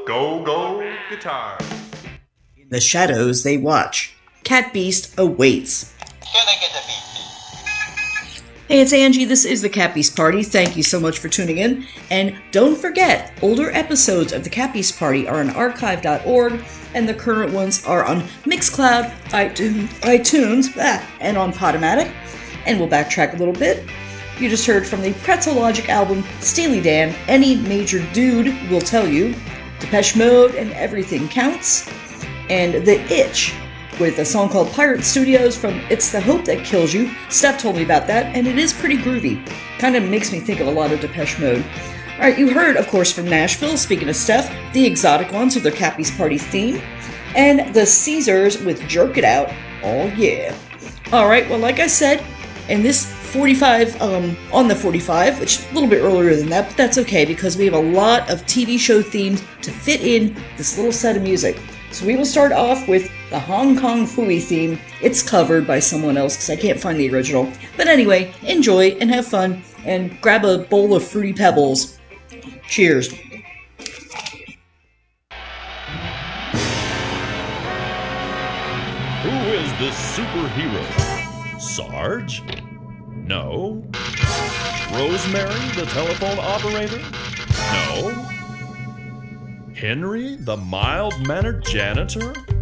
Go guitar. In the shadows they watch. Cat Beast awaits. Can I get a beat? Hey, it's Angie. This is the Cat Beast Party. Thank you so much for tuning in. And don't forget, older episodes of the Cat Beast Party are on archive.org, and the current ones are on Mixcloud, iTunes, and on Podomatic. And we'll backtrack a little bit. You just heard from the Pretzelogic album, Steely Dan, Any Major Dude Will Tell You, Depeche Mode, and Everything Counts, and The Itch, with a song called Pirate Studios from It's the Hope That Kills You. Steph told me about that, and it is pretty groovy. Kind of makes me think of a lot of Depeche Mode. Alright, you heard, of course, from Nashville, speaking of Steph, the Exotic Ones with their Cat Beast Party theme, and the Caesars with Jerk It Out. Oh yeah. Alright, well, like I said, in this 45, on the 45, which is a little bit earlier than that, but that's okay because we have a lot of TV show themes to fit in this little set of music. So we will start off with the Hong Kong Phooey theme. It's covered by someone else because I can't find the original. But anyway, enjoy and have fun and grab a bowl of Fruity Pebbles. Cheers. Who is this superhero? Sarge? No. Rosemary, the telephone operator? No. Henry, the mild-mannered janitor?